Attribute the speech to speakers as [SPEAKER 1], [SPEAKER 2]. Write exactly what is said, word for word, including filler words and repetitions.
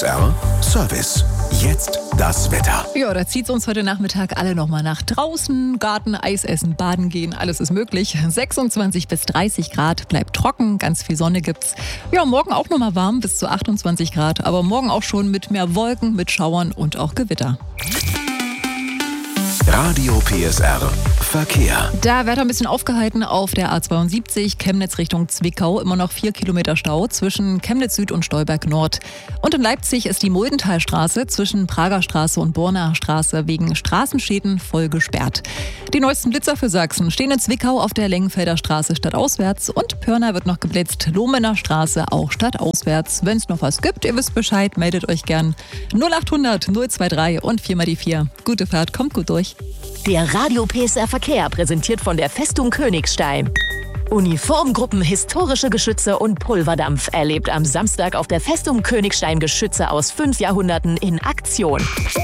[SPEAKER 1] S R Service. Jetzt das Wetter.
[SPEAKER 2] Ja, da zieht es uns heute Nachmittag alle nochmal nach draußen. Garten, Eis essen, baden gehen, alles ist möglich. sechsundzwanzig bis dreißig Grad, bleibt trocken, ganz viel Sonne gibt's. Ja, morgen auch nochmal warm, bis zu achtundzwanzig Grad. Aber morgen auch schon mit mehr Wolken, mit Schauern und auch Gewitter.
[SPEAKER 1] Radio P S R Verkehr.
[SPEAKER 2] Da wird ein bisschen aufgehalten auf der A zweiundsiebzig, Chemnitz Richtung Zwickau. Immer noch vier Kilometer Stau zwischen Chemnitz Süd und Stolberg Nord. Und in Leipzig ist die Muldentalstraße zwischen Prager Straße und Bornaer Straße wegen Straßenschäden voll gesperrt. Die neuesten Blitzer für Sachsen stehen in Zwickau auf der Lengenfelder Straße stadtauswärts und Pörna wird noch geblitzt. Lohmener Straße auch stadtauswärts. Wenn es noch was gibt, ihr wisst Bescheid, meldet euch gern. null achthundert null dreiundzwanzig und vier mal die vier. Gute Fahrt, kommt gut durch.
[SPEAKER 3] Der Radio P S R Verkehr präsentiert von der Festung Königstein. Uniformgruppen, historische Geschütze und Pulverdampf erlebt am Samstag auf der Festung Königstein Geschütze aus fünf Jahrhunderten in Aktion.